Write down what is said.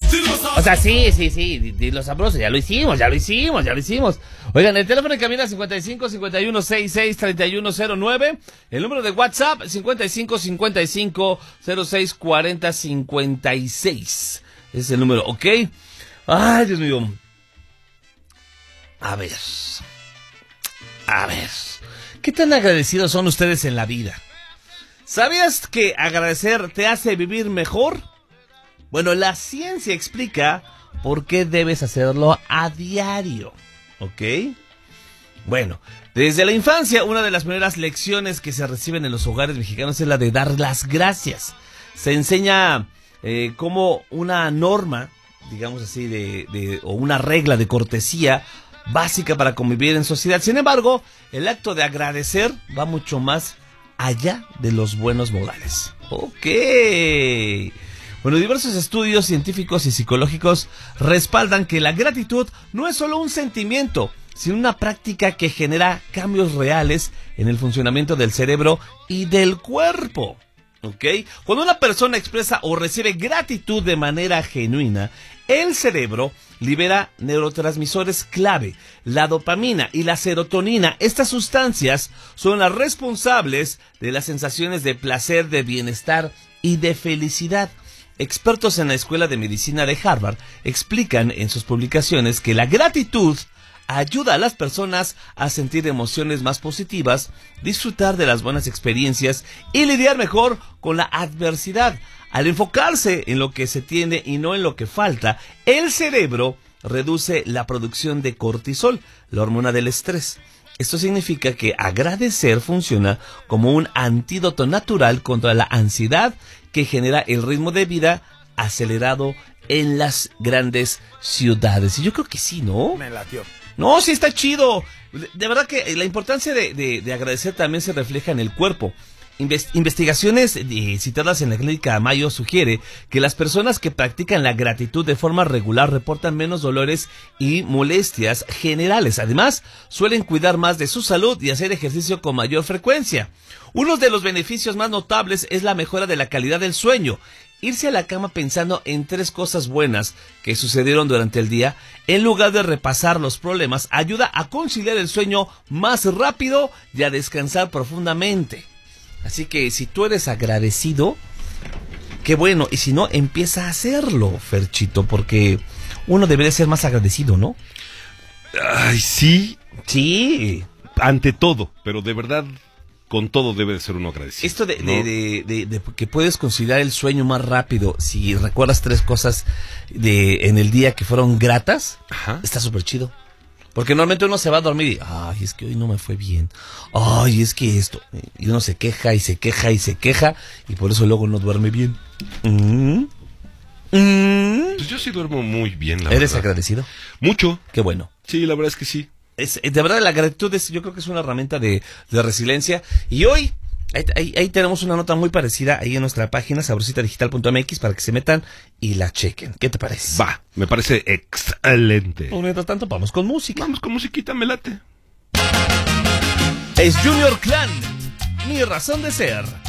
O sea, sí, los sabrosos, ya lo hicimos. Oigan, el teléfono en cabina 55 51 66 3109, el número de WhatsApp 55 55 06 40 56. Es el número, ¿ok? Ay, Dios mío. A ver. ¿Qué tan agradecidos son ustedes en la vida? ¿Sabías que agradecer te hace vivir mejor? Bueno, la ciencia explica por qué debes hacerlo a diario, ¿ok? Bueno, desde la infancia, una de las primeras lecciones que se reciben en los hogares mexicanos es la de dar las gracias. Se enseña como una norma, digamos así, o una regla de cortesía básica para convivir en sociedad. Sin embargo, el acto de agradecer va mucho más allá de los buenos modales. Ok. Bueno, diversos estudios científicos y psicológicos respaldan que la gratitud no es solo un sentimiento, sino una práctica que genera cambios reales en el funcionamiento del cerebro y del cuerpo. ¿Ok? Cuando una persona expresa o recibe gratitud de manera genuina, el cerebro libera neurotransmisores clave, la dopamina y la serotonina. Estas sustancias son las responsables de las sensaciones de placer, de bienestar y de felicidad. Expertos en la Escuela de Medicina de Harvard explican en sus publicaciones que la gratitud ayuda a las personas a sentir emociones más positivas, disfrutar de las buenas experiencias y lidiar mejor con la adversidad. Al enfocarse en lo que se tiene y no en lo que falta, el cerebro reduce la producción de cortisol, la hormona del estrés. Esto significa que agradecer funciona como un antídoto natural contra la ansiedad que genera el ritmo de vida acelerado en las grandes ciudades. Y yo creo que sí, ¿no? Me latió. No, sí está chido. De verdad que la importancia de agradecer también se refleja en el cuerpo. Investigaciones citadas en la clínica Mayo sugiere que las personas que practican la gratitud de forma regular reportan menos dolores y molestias generales. Además, suelen cuidar más de su salud y hacer ejercicio con mayor frecuencia. Uno de los beneficios más notables es la mejora de la calidad del sueño. Irse a la cama pensando en 3 cosas buenas que sucedieron durante el día, en lugar de repasar los problemas, ayuda a conciliar el sueño más rápido y a descansar profundamente. Así que si tú eres agradecido, qué bueno. Y si no, empieza a hacerlo, Ferchito, porque uno debería ser más agradecido, ¿no? Ay, sí. Sí. Ante todo, pero de verdad, con todo debe de ser uno agradecido. Esto ¿no? de que puedes conciliar el sueño más rápido si recuerdas 3 cosas en el día que fueron gratas, Ajá. Está súper chido. Porque normalmente uno se va a dormir y, ay, es que hoy no me fue bien. Ay, es que esto. Y uno se queja y se queja y se queja y por eso luego no duerme bien. Pues yo sí duermo muy bien, la verdad. ¿Eres agradecido? Mucho. Qué bueno. Sí, la verdad es que sí. De verdad, la gratitud yo creo que es una herramienta de resiliencia. Y hoy, ahí tenemos una nota muy parecida ahí en nuestra página, sabrositadigital.mx, para que se metan y la chequen. ¿Qué te parece? Va, me parece excelente. Pues mientras tanto, vamos con música. Vamos con musiquita, me late. Es Junior Clan, Mi Razón de Ser.